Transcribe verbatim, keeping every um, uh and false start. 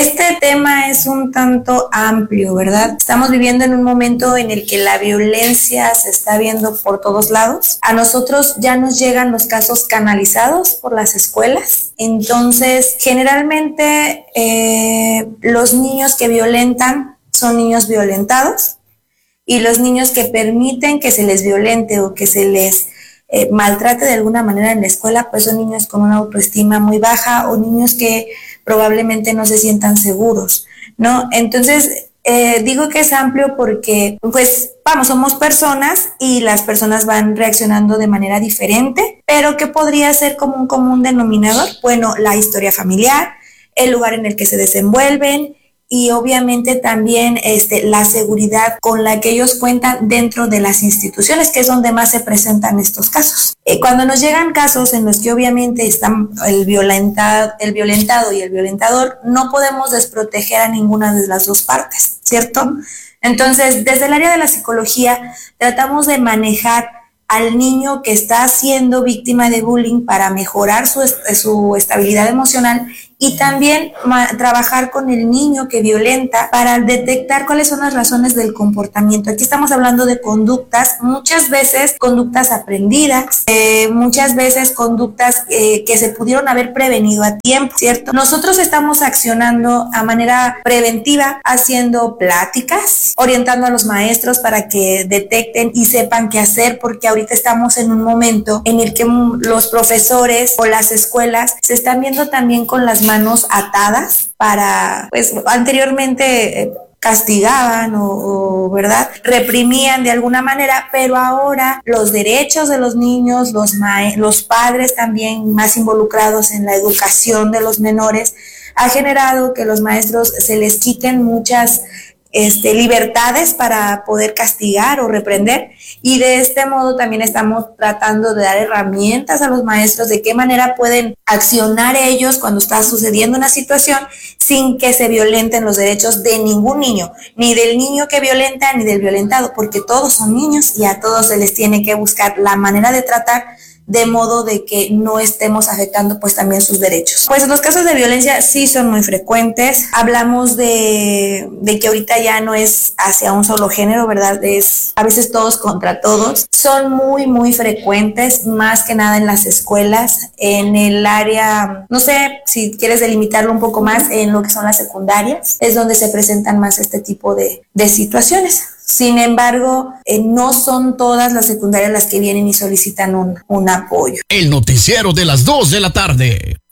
Este tema es un tanto amplio, ¿verdad? Estamos viviendo en un momento en el que la violencia se está viendo por todos lados. A nosotros ya nos llegan los casos canalizados por las escuelas. Entonces, generalmente eh, los niños que violentan son niños violentados, y los niños que permiten que se les violente o que se les eh, maltrate de alguna manera en la escuela, pues son niños con una autoestima muy baja o niños que probablemente no se sientan seguros, ¿no? Entonces, eh, digo que es amplio porque, pues, vamos, somos personas y las personas van reaccionando de manera diferente, pero ¿qué podría ser como un común denominador? Bueno, la historia familiar, el lugar en el que se desenvuelven, y obviamente también este, la seguridad con la que ellos cuentan dentro de las instituciones, que es donde más se presentan estos casos. Eh, cuando nos llegan casos en los que obviamente están el violentado, el violentado y el violentador, no podemos desproteger a ninguna de las dos partes, ¿cierto? Entonces, desde el área de la psicología, tratamos de manejar al niño que está siendo víctima de bullying para mejorar su, su estabilidad emocional, y también ma- trabajar con el niño que violenta para detectar cuáles son las razones del comportamiento. Aquí estamos hablando de conductas, muchas veces conductas aprendidas, eh, muchas veces conductas eh, que se pudieron haber prevenido a tiempo, ¿cierto? Nosotros estamos accionando a manera preventiva, haciendo pláticas, orientando a los maestros para que detecten y sepan qué hacer, porque ahorita estamos en un momento en el que los profesores o las escuelas se están viendo también con las manos atadas para, pues, anteriormente eh, castigaban o, o, ¿verdad?, reprimían de alguna manera, pero ahora los derechos de los niños, los, ma- los padres también más involucrados en la educación de los menores, ha generado que los maestros se les quiten muchas Este, libertades para poder castigar o reprender, y de este modo también estamos tratando de dar herramientas a los maestros de qué manera pueden accionar ellos cuando está sucediendo una situación sin que se violenten los derechos de ningún niño, ni del niño que violenta ni del violentado, porque todos son niños y a todos se les tiene que buscar la manera de tratar de modo de que no estemos afectando pues también sus derechos. Pues los casos de violencia sí son muy frecuentes. Hablamos de, de que ahorita ya no es hacia un solo género, ¿verdad? Es a veces todos contra todos. Son muy, muy frecuentes, más que nada en las escuelas, en el área, no sé si quieres delimitarlo un poco más, en lo que son las secundarias, es donde se presentan más este tipo de, de situaciones. Sin embargo, eh, no son todas las secundarias las que vienen y solicitan un, un apoyo. El noticiero de las dos de la tarde.